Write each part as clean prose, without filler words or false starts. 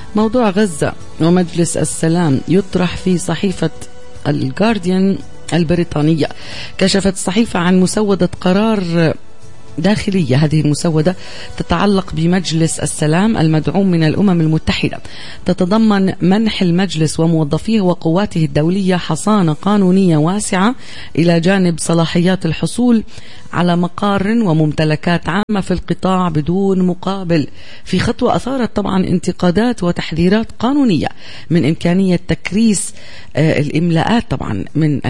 موضوع غزة ومجلس السلام يطرح في صحيفة الجارديان البريطانية. كشفت الصحيفة عن مسودة قرار داخلية. هذه المسودة تتعلق بمجلس السلام المدعوم من الأمم المتحدة، تتضمن منح المجلس وموظفيه وقواته الدولية حصانة قانونية واسعة إلى جانب صلاحيات الحصول على مقار وممتلكات عامة في القطاع بدون مقابل، في خطوة أثارت طبعا انتقادات وتحذيرات قانونية من إمكانية تكريس الإملاءات طبعا من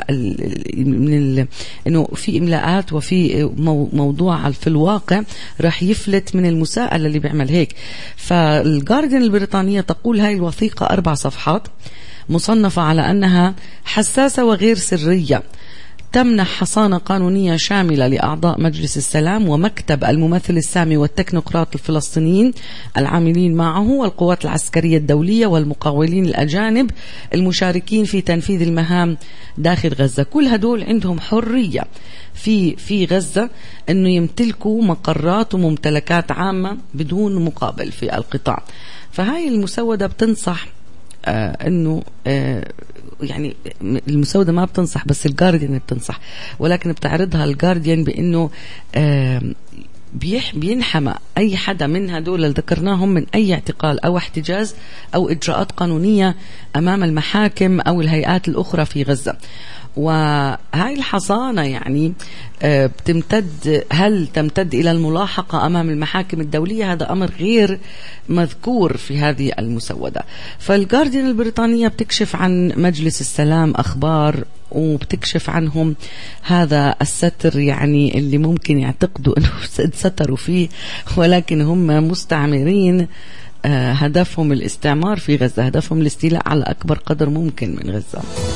إنه في إملاءات وفي موضوع في الواقع راح يفلت من المساءلة اللي بيعمل هيك. فالجارديان البريطانية تقول هاي الوثيقة 4 صفحات مصنفة على أنها حساسة وغير سرية، تمنح حصانة قانونية شاملة لأعضاء مجلس السلام ومكتب الممثل السامي والتكنوقراط الفلسطينيين العاملين معه والقوات العسكرية الدولية والمقاولين الأجانب المشاركين في تنفيذ المهام داخل غزة. كل هدول عندهم حرية في غزة أنه يمتلكوا مقرات وممتلكات عامة بدون مقابل في القطاع. فهاي المسودة بتنصح أنه يعني المسودة ما بتنصح بس الجارديان بتنصح، ولكن بتعرضها الجارديان بأنه بينحمى أي حدا من هدول اللي ذكرناهم من أي اعتقال أو احتجاز أو إجراءات قانونية أمام المحاكم أو الهيئات الأخرى في غزة. وهاي الحصانة يعني هل تمتد إلى الملاحقة أمام المحاكم الدولية؟ هذا أمر غير مذكور في هذه المسودة. فالجارديان البريطانية بتكشف عن مجلس السلام أخبار وبتكشف عنهم هذا الستر يعني اللي ممكن يعتقدوا أنه ستروا فيه، ولكن هم مستعمرين هدفهم الاستعمار في غزة، هدفهم الاستيلاء على أكبر قدر ممكن من غزة.